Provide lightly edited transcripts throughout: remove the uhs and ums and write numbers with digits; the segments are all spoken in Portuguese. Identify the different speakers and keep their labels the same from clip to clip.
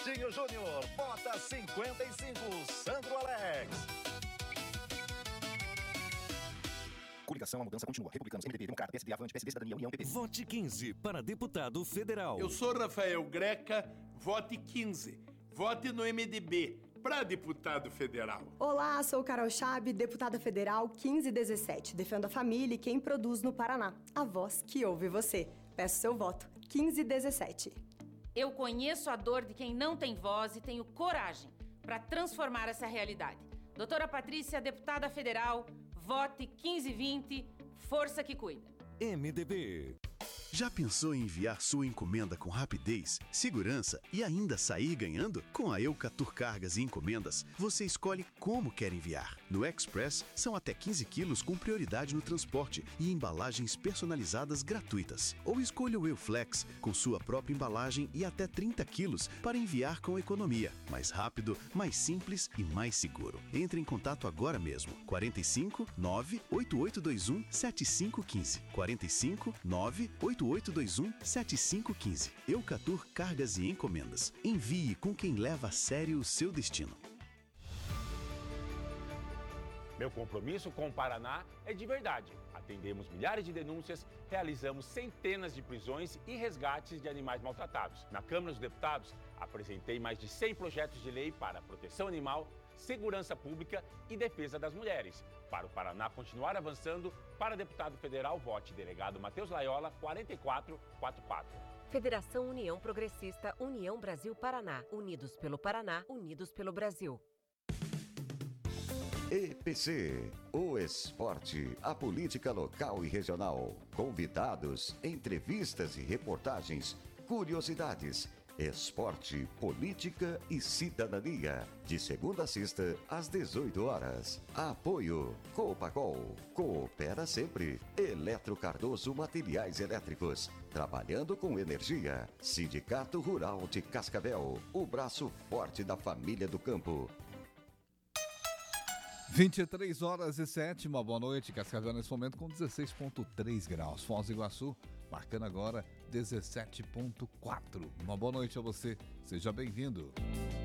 Speaker 1: Agostinho Júnior, bota 55, Sandro Alex. Coligação, a mudança continua. Republicanos, MDB, Democrata, PSD, Avante, PSD, Cidadania, União, PP.
Speaker 2: Vote 15 para deputado federal.
Speaker 3: Eu sou Rafael Greca, vote 15. Vote no MDB para deputado federal.
Speaker 4: Olá, sou Carol Chab, deputada federal 1517. Defendo a família e quem produz no Paraná. A voz que ouve você. Peço seu voto. 1517.
Speaker 5: Eu conheço a dor de quem não tem voz e tenho coragem para transformar essa realidade. Doutora Patrícia, deputada federal, vote 1520, força que cuida.
Speaker 2: MDB.
Speaker 6: Já pensou em enviar sua encomenda com rapidez, segurança e ainda sair ganhando? Com a Eucatur Cargas e Encomendas, você escolhe como quer enviar. No Express, são até 15 quilos com prioridade no transporte e embalagens personalizadas gratuitas. Ou escolha o Euflex, com sua própria embalagem e até 30 quilos para enviar com economia. Mais rápido, mais simples e mais seguro. Entre em contato agora mesmo. 45 98821 7515. 45 98821 7515. Eucatur Cargas e Encomendas. Envie com quem leva a sério o seu destino.
Speaker 7: Meu compromisso com o Paraná é de verdade. Atendemos milhares de denúncias, realizamos centenas de prisões e resgates de animais maltratados. Na Câmara dos Deputados, apresentei mais de 100 projetos de lei para proteção animal, segurança pública e defesa das mulheres. Para o Paraná continuar avançando, para deputado federal, vote delegado Matheus Laiola, 4444.
Speaker 8: Federação União Progressista, União Brasil Paraná. Unidos pelo Paraná, unidos pelo Brasil.
Speaker 9: EPC, o esporte, a política local e regional. Convidados, entrevistas e reportagens, curiosidades, esporte, política e cidadania. De segunda a sexta, às 18 horas. Apoio Copacol. Coopera sempre. Eletro Cardoso Materiais Elétricos. Trabalhando com energia. Sindicato Rural de Cascavel. O braço forte da família do campo.
Speaker 10: 23h07, uma boa noite. Cascavel nesse momento com 16,3 graus. Foz do Iguaçu marcando agora 17,4. Uma boa noite a você, seja bem-vindo.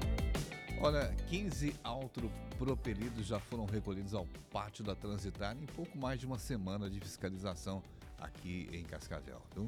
Speaker 10: Olha, 15 autopropelidos já foram recolhidos ao pátio da Transitar em pouco mais de uma semana de fiscalização aqui em Cascavel. Viu?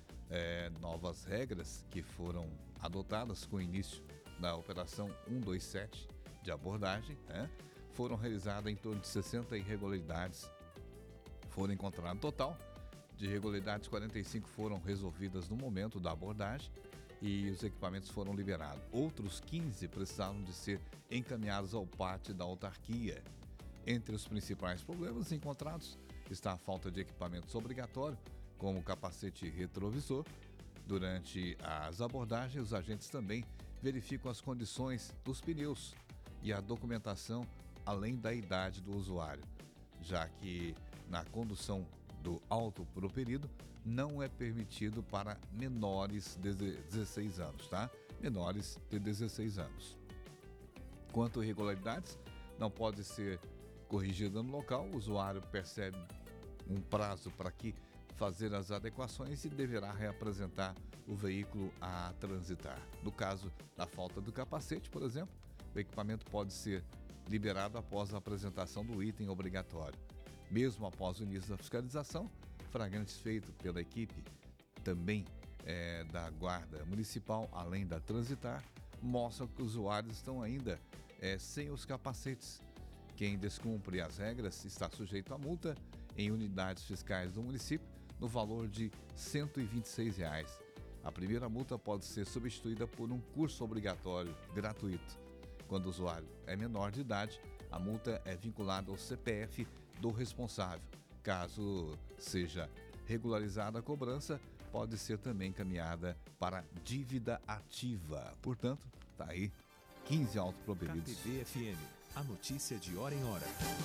Speaker 10: Novas regras que foram adotadas com o início da Operação 127 de abordagem, né? Foram realizadas em torno de 60 irregularidades. Foram encontradas no total de irregularidades, 45 foram resolvidas no momento da abordagem e os equipamentos foram liberados. Outros 15 precisaram de ser encaminhados ao pátio da autarquia. Entre os principais problemas encontrados está a falta de equipamentos obrigatórios, como capacete retrovisor. Durante as abordagens, os agentes também verificam as condições dos pneus e a documentação além da idade do usuário, já que na condução do autopropelido não é permitido para menores de 16 anos, tá? Menores de 16 anos. Quanto a irregularidades, não pode ser corrigida no local, o usuário percebe um prazo para que fazer as adequações e deverá reapresentar o veículo a transitar. No caso da falta do capacete, por exemplo, o equipamento pode ser liberado após a apresentação do item obrigatório. Mesmo após o início da fiscalização, flagrantes feitos pela equipe também da Guarda Municipal, além da Transitar, mostram que os usuários estão ainda sem os capacetes. Quem descumpre as regras está sujeito a multa em unidades fiscais do município no valor de R$ 126. A primeira multa pode ser substituída por um curso obrigatório gratuito. Quando o usuário é menor de idade, a multa é vinculada ao CPF do responsável. Caso seja regularizada a cobrança, pode ser também encaminhada para dívida ativa. Portanto, tá aí, 15 autopropelidos.
Speaker 2: KTV-FM, a notícia de hora em hora.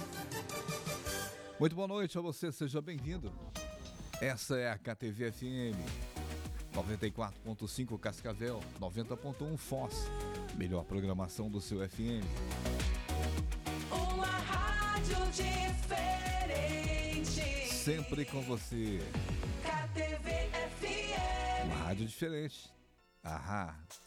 Speaker 10: Muito boa noite a você, seja bem-vindo. Essa é a KTV-FM, 94,5 Cascavel, 90,1 Foz. Melhor programação do seu FM.
Speaker 11: Uma rádio diferente.
Speaker 10: Sempre com você.
Speaker 11: KTV-FM.
Speaker 10: Uma rádio diferente. Ahá.